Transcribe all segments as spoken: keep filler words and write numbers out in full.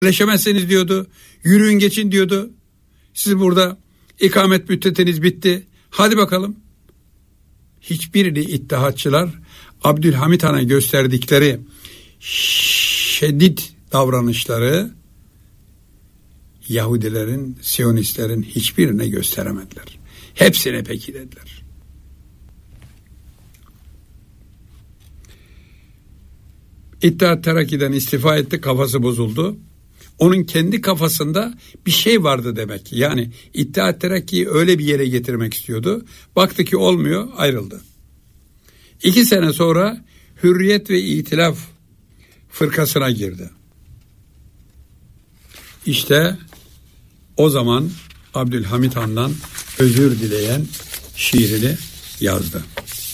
Leşemezseniz diyordu. Yürüyün geçin diyordu. Siz burada ikamet müddetiniz bitti. Hadi bakalım. Hiçbirini İttihatçılar Abdülhamit Han'a gösterdikleri şiddet davranışları Yahudilerin, Siyonistlerin hiçbirine gösteremediler. Hepsine peki dediler. İttihat Terakki'den istifa etti, kafası bozuldu. Onun kendi kafasında bir şey vardı demek ki. Yani İttihat Terakki'yi öyle bir yere getirmek istiyordu. Baktı ki olmuyor, ayrıldı. İki sene sonra Hürriyet ve İtilaf fırkasına girdi. İşte o zaman Abdülhamit Han'dan özür dileyen şiirini yazdı.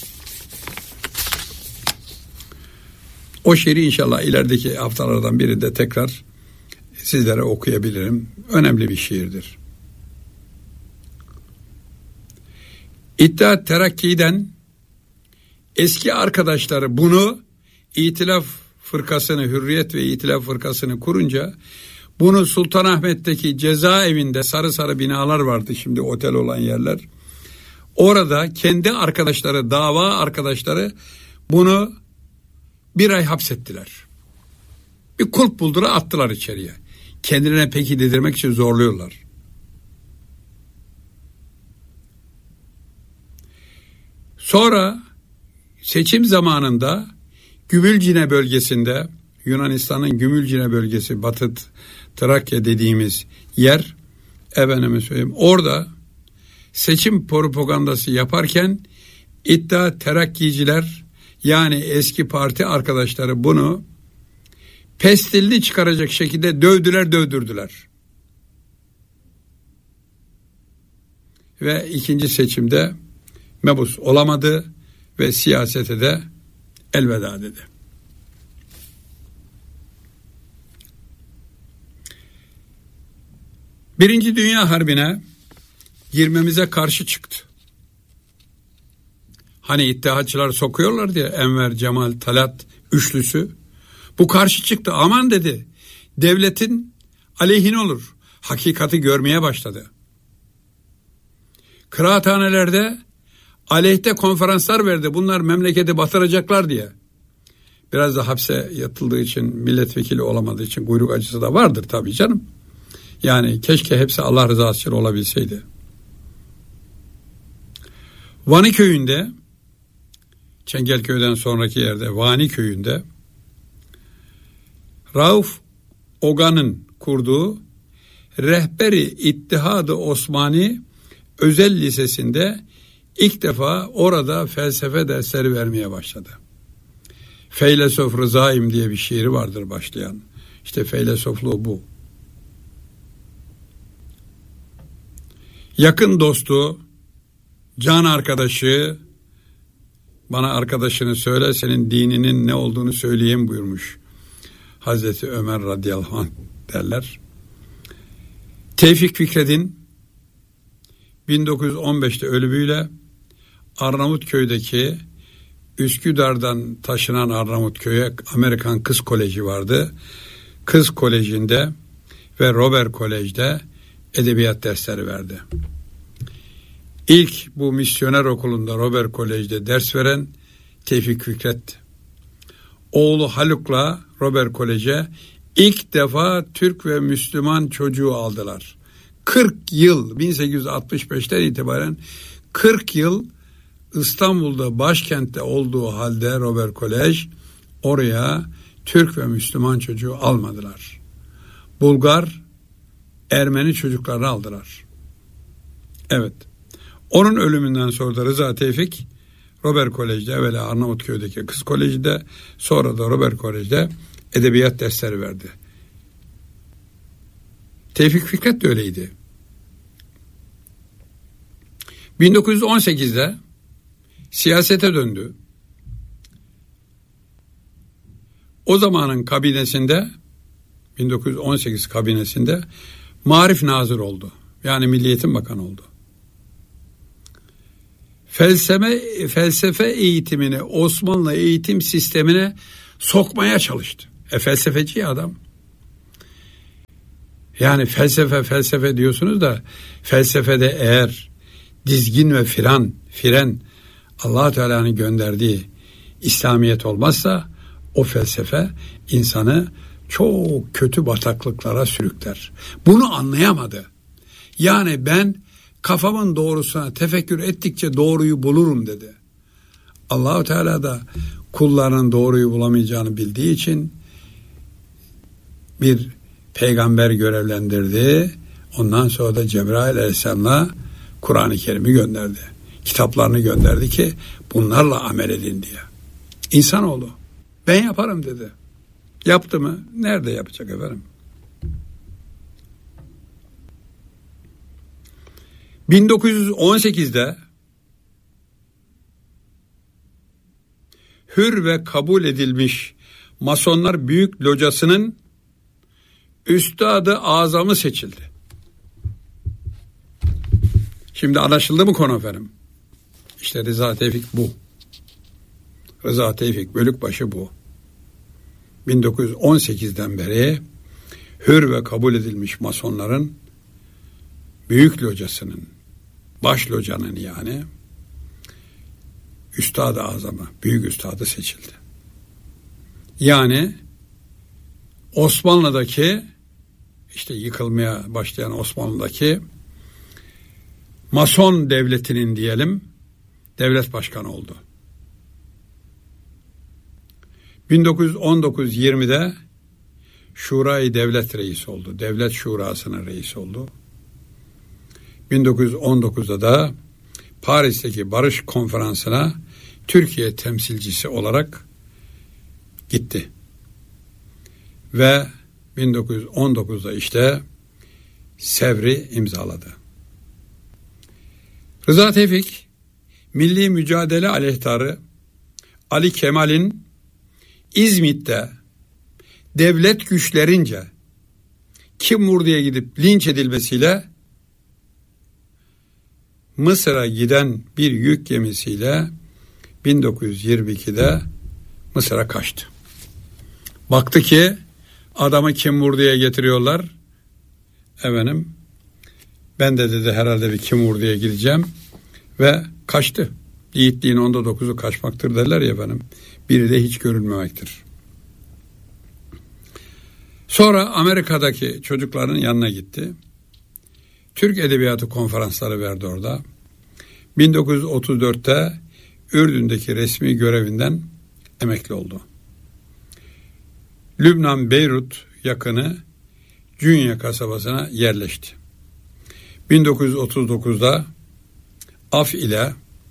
O şiiri inşallah ilerideki haftalardan birinde tekrar sizlere okuyabilirim. Önemli bir şiirdir. İttihat Terakki'den eski arkadaşları bunu İtilaf fırkasını, Hürriyet ve İtilaf fırkasını kurunca bunu Sultanahmet'teki cezaevinde sarı sarı binalar vardı, şimdi otel olan yerler. Orada kendi arkadaşları, dava arkadaşları bunu bir ay hapsettiler. Bir kulp buldular, attılar içeriye. Kendilerine peki dedirmek için zorluyorlar. Sonra seçim zamanında Gümülcine bölgesinde, Yunanistan'ın Gümülcine bölgesi, Batı Trakya dediğimiz yer, efendime söyleyeyim, orada seçim propagandası yaparken İttihat Terakkiciler, yani eski parti arkadaşları bunu pestilini çıkaracak şekilde dövdüler, dövdürdüler. Ve ikinci seçimde mebus olamadı ve siyasete de elveda dedi. Birinci Dünya Harbi'ne girmemize karşı çıktı. Hani İttihatçılar sokuyorlar diye, Enver, Cemal, Talat üçlüsü. Bu karşı çıktı. Aman dedi, devletin aleyhine olur. Hakikati görmeye başladı. Kıraathanelerde aleyhte konferanslar verdi. Bunlar memleketi batıracaklar diye. Biraz da hapse yatıldığı için, milletvekili olamadığı için kuyruk acısı da vardır tabii canım. Yani keşke hepsi Allah rızası için olabilseydi. Vani köyünde, Çengelköy'den sonraki yerde Vani köyünde Rauf Oga'nın kurduğu Rehberi İttihad-ı Osmani Özel Lisesi'nde ilk defa orada felsefe dersleri vermeye başladı. Feylesof Rızaim diye bir şiiri vardır başlayan. İşte feylesofluğu bu. Yakın dostu, can arkadaşı, bana arkadaşını söyle, senin dininin ne olduğunu söyleyeyim buyurmuş Hazreti Ömer radıyallahu anh derler. Tevfik Fikret'in bin dokuz yüz on beşte ölümüyle Arnavutköy'deki, Üsküdar'dan taşınan Arnavutköy'e Amerikan Kız Koleji vardı. Kız Koleji'nde ve Robert Kolej'de edebiyat dersleri verdi. İlk bu misyoner okulunda, Robert Kolej'de ders veren Tevfik Fikret. Oğlu Haluk'la Robert Kolej'e ilk defa Türk ve Müslüman çocuğu aldılar. kırk yıl, bin sekiz yüz altmış beşten itibaren kırk yıl İstanbul'da, başkentte olduğu halde Robert Kolej, oraya Türk ve Müslüman çocuğu almadılar. Bulgar, Ermeni çocuklarını aldılar. Evet. Onun ölümünden sonra da Rıza Tevfik Robert Kolej'de, evvela Arnavutköy'deki Kız Koleji'de, sonra da Robert Kolej'de edebiyat dersleri verdi. Tevfik Fikret de öyleydi. bin dokuz yüz on sekizde siyasete döndü. O zamanın kabinesinde, bin dokuz yüz on sekiz kabinesinde Marif Nazır oldu. Yani Milli Eğitim Bakanı oldu. Felsefe, felsefe eğitimini Osmanlı eğitim sistemine sokmaya çalıştı. E felsefeci adam. Yani felsefe felsefe diyorsunuz da felsefede eğer dizgin ve fren, fren Allah Teala'nın gönderdiği İslamiyet olmazsa o felsefe insanı çok kötü bataklıklara sürükler. Bunu anlayamadı. Yani ben kafamın doğrusuna tefekkür ettikçe doğruyu bulurum dedi. Allah Teala da kullarının doğruyu bulamayacağını bildiği için bir peygamber görevlendirdi. Ondan sonra da Cebrail Aleyhisselam'la Kur'an-ı Kerim'i gönderdi. Kitaplarını gönderdi ki bunlarla amel edin diye. İnsanoğlu ben yaparım dedi. Yaptı mı? Nerede yapacak efendim? bin dokuz yüz on sekizde hür ve kabul edilmiş Masonlar Büyük Locası'nın Üstadı Azamı seçildi. Şimdi anlaşıldı mı konu efendim? İşte Rıza Tevfik bu. Rıza Tevfik Bölükbaşı bu. bin dokuz yüz on sekizden beri hür ve kabul edilmiş Masonların Büyük Locası'nın, baş locanın yani Üstad-ı Azamı, Büyük Üstadı seçildi. Yani Osmanlı'daki işte yıkılmaya başlayan Osmanlı'daki Mason devletinin diyelim devlet başkanı oldu. bin dokuz yüz on dokuz yirmide Şurayı Devlet Reisi oldu. Devlet Şurası'nın reisi oldu. bin dokuz yüz on dokuzda da Paris'teki Barış Konferansı'na Türkiye temsilcisi olarak gitti. Ve bin dokuz yüz on dokuzda işte Sevr'i imzaladı. Rıza Tevfik, milli mücadele aleyhtarı Ali Kemal'in İzmit'te devlet güçlerince kim vur diye gidip linç edilmesiyle Mısır'a giden bir yük gemisiyle bin dokuz yüz yirmi ikide Mısır'a kaçtı. Baktı ki adamı kim vur diye getiriyorlar. Efendim ben de dedi herhalde bir kim vur diye gideceğim ve kaçtı. Yiğitliğin onda dokuzu kaçmaktır derler ya efendim. Biri de hiç görülmemektir. Sonra Amerika'daki çocukların yanına gitti. Türk Edebiyatı konferansları verdi orada. bin dokuz yüz otuz dörtte Ürdün'deki resmi görevinden emekli oldu. Lübnan Beyrut yakını Cünye kasabasına yerleşti. bin dokuz yüz otuz dokuzda af ile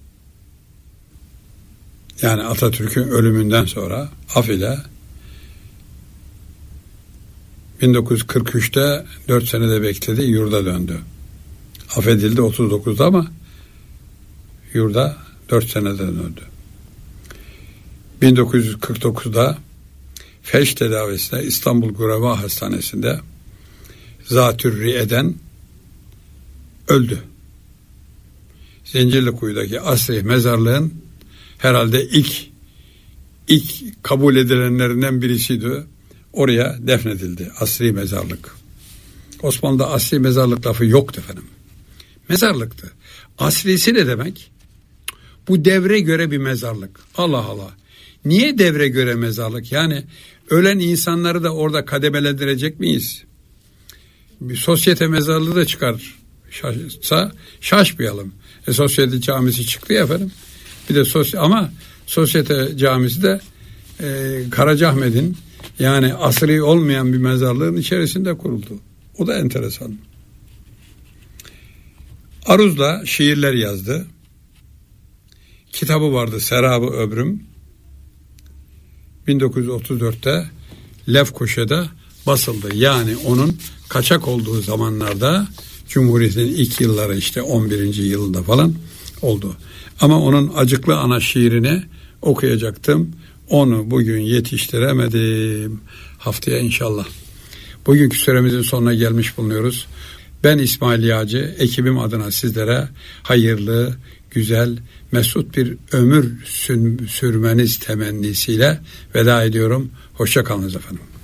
yani Atatürk'ün ölümünden sonra af ile bin dokuz yüz kırk üçte dört senede bekledi, yurda döndü. Affedildi otuz dokuzda ama yurda dört senede döndü. bin dokuz yüz kırk dokuzda felç tedavisine İstanbul Gureba Hastanesi'nde zatürri eden öldü. Zincirlikuyu'daki asri mezarlığın herhalde ilk ilk kabul edilenlerinden birisiydi. Oraya defnedildi. Asri mezarlık. Osmanlı'da asri mezarlık lafı yoktu efendim. Mezarlıktı. Asrisi ne demek? Bu devre göre bir mezarlık. Allah Allah. Niye devre göre mezarlık? Yani ölen insanları da orada kademelendirecek miyiz? Bir sosyete mezarlığı da çıkar. Şaşsa şaşmayalım. E, sosyete camisi çıktı ya efendim. Bir de sosyete ama sosyete camisi de e, Karacaahmet'in yani asri olmayan bir mezarlığın içerisinde kuruldu. O da enteresan. Aruz'la şiirler yazdı. Kitabı vardı Serab-ı Öbrüm. bin dokuz yüz otuz dörtte Lefkoşa'da basıldı. Yani onun kaçak olduğu zamanlarda Cumhuriyet'in ilk yılları işte on birinci yılında falan oldu. Ama onun Acıklı Ana şiirini okuyacaktım. Onu bugün yetiştiremedim. Haftaya inşallah. Bugünkü süremizin sonuna gelmiş bulunuyoruz. Ben İsmail Yağcı, ekibim adına sizlere hayırlı, güzel, mesut bir ömür sürmeniz temennisiyle veda ediyorum. Hoşça kalınız efendim.